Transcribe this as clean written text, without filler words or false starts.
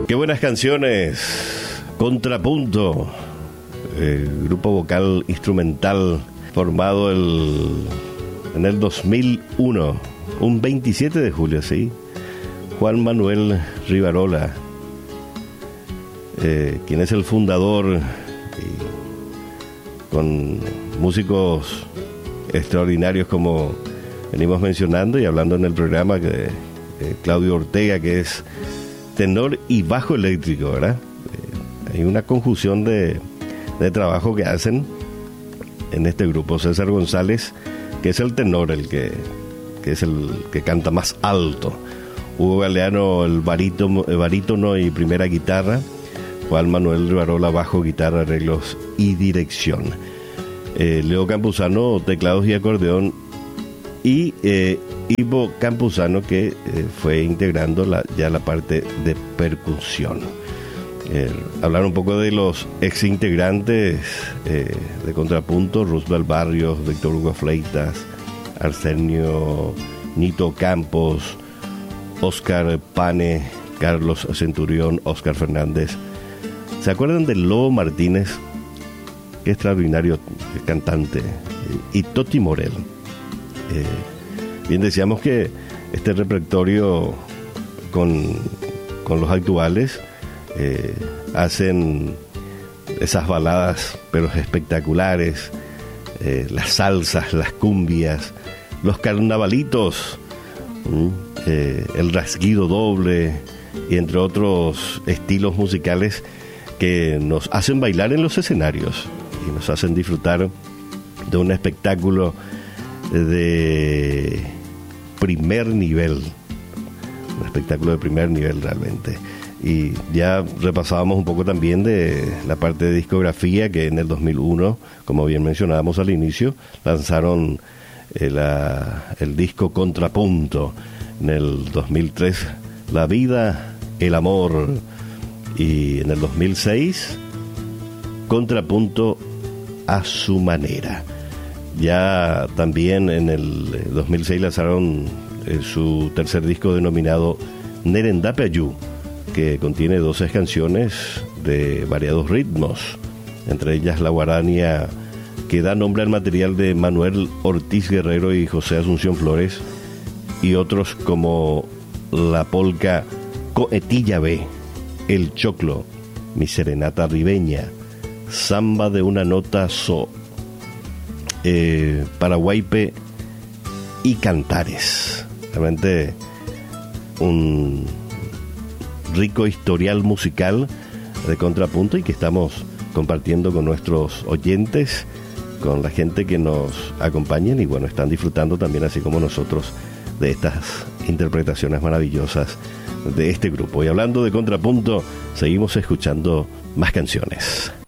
Qué buenas canciones. Contrapunto, grupo vocal instrumental formado en el 2001, un 27 de julio, ¿sí? Juan Manuel Rivarola, quien es el fundador, con músicos extraordinarios como venimos mencionando y hablando en el programa, que Claudio Ortega, que es tenor y bajo eléctrico, ¿verdad? Hay una conjunción de trabajo que hacen en este grupo. César González, que es el tenor, que es el que canta más alto. Hugo Galeano, el barítono y primera guitarra. Juan Manuel Rivarola, bajo, guitarra, arreglos y dirección. Leo Campuzano, teclados y acordeón. Y Ivo Campuzano, que fue integrando ya la parte de percusión. Hablar un poco de los ex integrantes de Contrapunto: Roosevelt Barrios, Víctor Hugo Fleitas, Arsenio Nito Campos, Oscar Pane, Carlos Centurión, Oscar Fernández. ¿Se acuerdan de Lobo Martínez? Qué extraordinario cantante. Y Toti Morel. Bien, decíamos que este repertorio con los actuales hacen esas baladas pero espectaculares, las salsas, las cumbias, los carnavalitos, el rasguido doble y entre otros estilos musicales que nos hacen bailar en los escenarios y nos hacen disfrutar de un espectáculo de primer nivel, un espectáculo de primer nivel realmente. Y ya repasábamos un poco también de la parte de discografía, que en el 2001, como bien mencionábamos al inicio, lanzaron el disco Contrapunto. En el 2003, La Vida, el Amor. Y en el 2006, Contrapunto a su manera. Ya también en el 2006 lanzaron su tercer disco denominado Nerendapayú, que contiene 12 canciones de variados ritmos, entre ellas la guarania, que da nombre al material de Manuel Ortiz Guerrero y José Asunción Flores, y otros como la polca Coetilla B, El Choclo, Mi Serenata Ribeña, Samba de una Nota So, Paraguaype y Cantares. Realmente un rico historial musical de Contrapunto, y que estamos compartiendo con nuestros oyentes, con la gente que nos acompañan, y bueno, están disfrutando también, así como nosotros, de estas interpretaciones maravillosas de este grupo. Y hablando de Contrapunto, seguimos escuchando más canciones.